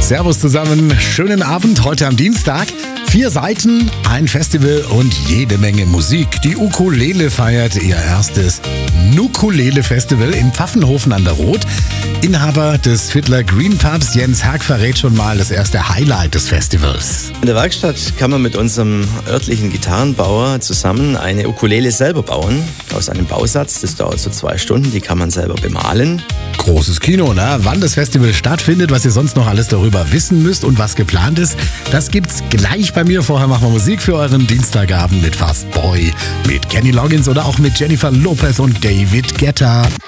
Servus zusammen, schönen Abend heute am Dienstag. 4 Seiten, ein Festival und jede Menge Musik. Die Ukulele feiert ihr erstes Nukulele-Festival im Pfaffenhofen an der Roth. Inhaber des Fiddler Green Pubs, Jens Haag, verrät schon mal das erste Highlight des Festivals. In der Werkstatt kann man mit unserem örtlichen Gitarrenbauer zusammen eine Ukulele selber bauen. Aus einem Bausatz, das dauert so 2 Stunden, die kann man selber bemalen. Großes Kino, ne? Wann das Festival stattfindet, was ihr sonst noch alles darüber wissen müsst und was geplant ist, das gibt's gleich bei mir. Vorher machen wir Musik für euren Dienstagabend mit Fast Boy, mit Kenny Loggins oder auch mit Jennifer Lopez und David Guetta.